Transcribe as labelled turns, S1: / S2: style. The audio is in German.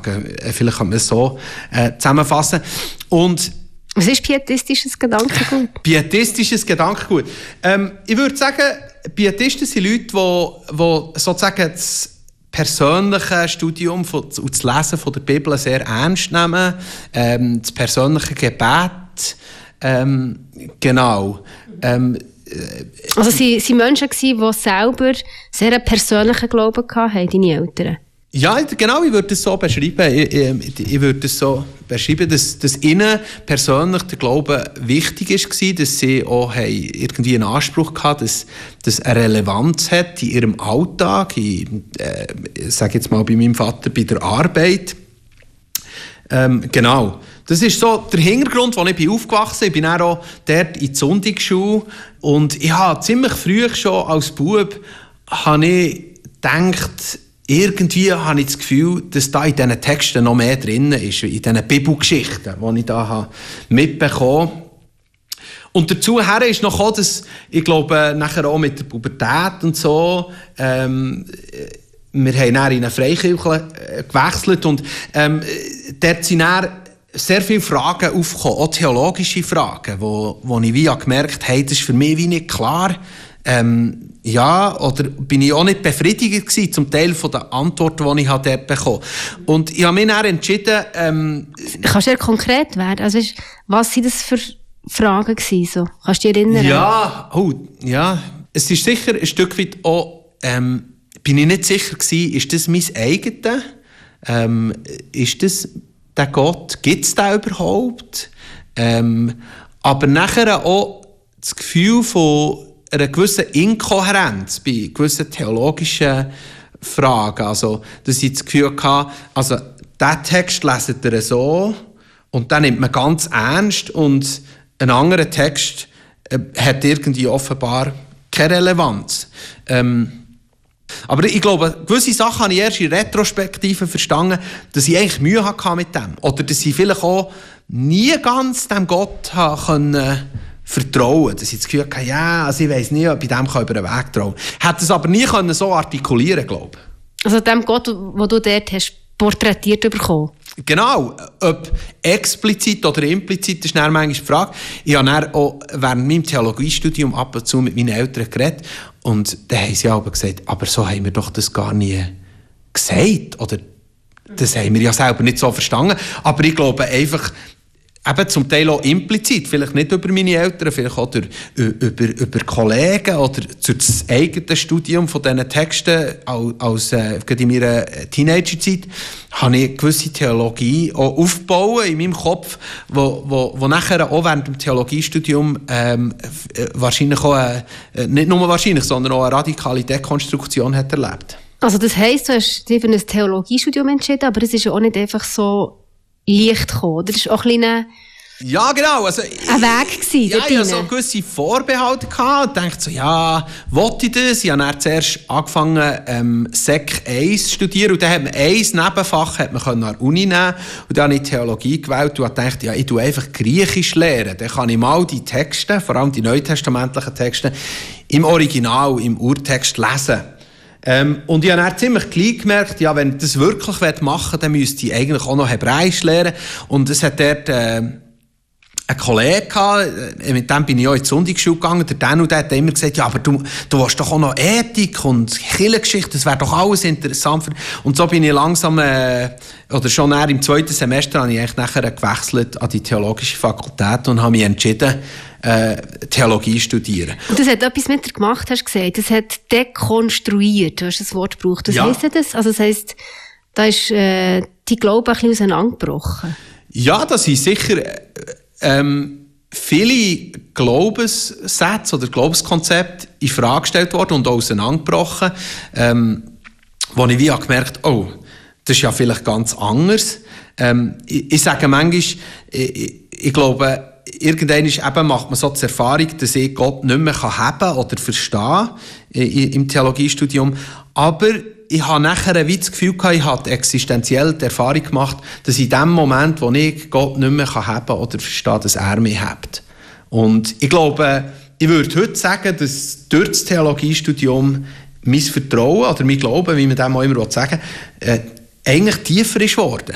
S1: sagen. Vielleicht kann man es so zusammenfassen. Und
S2: was ist pietistisches Gedankengut?
S1: Pietistisches Gedankengut. Ich würde sagen, Pietisten sind Leute, die sozusagen das persönliche Studium und das Lesen von der Bibel sehr ernst nehmen. Das persönliche Gebet. Genau.
S2: Also sie waren Menschen, die selber sehr einen persönlichen Glauben hatten, deine Eltern?
S1: Ja, genau, ich würde es so beschreiben. Ich würde es so beschreiben, dass ihnen persönlich der Glaube wichtig war, dass sie auch irgendwie einen Anspruch hatten, dass das eine Relevanz hat in ihrem Alltag, ich sage jetzt mal bei meinem Vater bei der Arbeit. Genau. Das ist so der Hintergrund, wo ich aufgewachsen bin. Ich bin dann auch dort in die Sonntagsschule und ich habe ziemlich früh schon als Bub gedacht, irgendwie habe ich das Gefühl, dass da in diesen Texten noch mehr drin ist, in diesen Bibelgeschichten, die ich da mitbekommen habe. Und dazu ist noch gekommen, dass ich glaube, nachher auch mit der Pubertät und so, wir haben dann in eine Freikirche gewechselt und dort sind dann sehr viele Fragen aufgekommen, auch theologische Fragen, wo ich wie gemerkt habe, das ist für mich wie nicht klar. Ja, oder bin ich auch nicht befriedigt gewesen, zum Teil von den Antworten, die ich dort bekommen habe. Und ich habe mich dann entschieden...
S2: Kannst du ja konkret werden? Also, was waren das für Fragen gewesen, so? Kannst du dich erinnern?
S1: Ja, es ist sicher ein Stück weit auch... bin ich nicht sicher gewesen, ist das mein eigenes? Ist das der Gott? Gibt es den überhaupt? Aber nachher auch das Gefühl von einer gewissen Inkohärenz bei gewissen theologischen Fragen. Also, dass ich das Gefühl hatte, also, diesen Text leset ihr so und den nimmt man ganz ernst und ein anderer Text hat irgendwie offenbar keine Relevanz. Aber ich glaube, gewisse Sachen habe ich erst in Retrospektive verstanden, dass ich eigentlich Mühe hatte mit dem. Oder dass ich vielleicht auch nie ganz dem Gott vertrauen konnte. Dass ich das Gefühl hatte, ja, also ich weiss nicht, ob ich dem über den Weg trauen kann. Hätte es aber nie so artikulieren, glaube ich.
S2: Also dem Gott, den du dort hast porträtiert bekommen?
S1: Genau. Ob explizit oder implizit, ist dann manchmal die Frage. Ich habe dann auch während meinem Theologiestudium ab und zu mit meinen Eltern geredet. Und dann haben sie aber gesagt, aber so haben wir doch das gar nie gesagt. Oder das haben wir ja selber nicht so verstanden. Aber ich glaube einfach, eben zum Teil auch implizit, vielleicht nicht über meine Eltern, vielleicht auch über Kollegen oder durch das eigene Studium von diesen Texten, gerade in meiner Teenagerzeit, habe ich eine gewisse Theologie auch aufgebaut in meinem Kopf, wo nachher auch während dem Theologiestudium wahrscheinlich auch, nicht nur wahrscheinlich, sondern auch eine radikale Dekonstruktion hat erlebt.
S2: Also das heisst, du hast dich für ein Theologiestudium entschieden, aber es ist ja auch nicht einfach so leicht gekommen. Das ist auch ein bisschen
S1: ja, genau. Also,
S2: ein Weg gewesen.
S1: Ja, ich hatte so gewisse Vorbehalte und dachte so, ja, wollte ich das? Ich habe dann zuerst angefangen, Sek 1 zu studieren. Und dann hat man ein Nebenfach an der Uni nehmen. Und dann habe ich Theologie gewählt und dachte, ja, ich tue einfach Griechisch lernen. Dann kann ich mal die Texte, vor allem die neutestamentlichen Texte, im Original, im Urtext lesen. Und ich habe dann ziemlich gleich gemerkt, ja, wenn ich das wirklich machen will, dann müsste ich eigentlich auch noch Hebräisch lernen. Und es hat dort einen Kollegen gehabt, mit dem bin ich auch in die Sonntagsschule gegangen, der hat immer gesagt, ja, aber du willst doch auch noch Ethik und Kirchengeschichte, das wäre doch alles interessant. Und so bin ich langsam, oder schon im zweiten Semester, habe ich eigentlich nachher gewechselt an die theologische Fakultät und habe mich entschieden, Theologie studieren.
S2: Und das hat etwas mit dir gemacht, hast du gesagt. Das hat dekonstruiert, du hast das Wort gebraucht. Was heisst das? Also das heisst, da ist dein Glaube ein bisschen auseinandergebrochen. Ja,
S1: das ist sicher viele Glaubenssätze oder Glaubenskonzepte in Frage gestellt worden und auseinandergebrochen, wo ich wie gemerkt habe, oh, das ist ja vielleicht ganz anders. Ich sage manchmal, ich glaube, irgendwann macht man so die Erfahrung, dass ich Gott nicht mehr haben oder verstehen im Theologiestudium. Aber ich habe nachher wie das Gefühl gehabt, ich habe existenziell die Erfahrung gemacht, dass in dem Moment, wo ich Gott nicht mehr haben oder verstehen, dass er mich hat. Und ich glaube, ich würde heute sagen, dass durch das Theologiestudium mein Vertrauen oder mein Glauben, wie man dem auch immer sagen will, eigentlich tiefer ist geworden.